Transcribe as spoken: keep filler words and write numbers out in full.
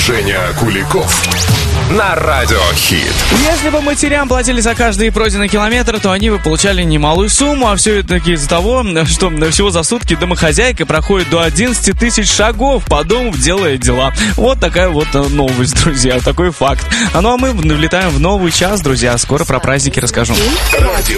Женя Куликов на Радиохит. Если бы матерям платили за каждый пройденный километр, то они бы получали немалую сумму, а все это из-за того, что всего за сутки домохозяйка проходит до одиннадцати тысяч шагов по дому, делая дела. Вот такая вот новость, друзья, такой факт. А ну а мы влетаем в новый час, друзья. Скоро про праздники расскажу.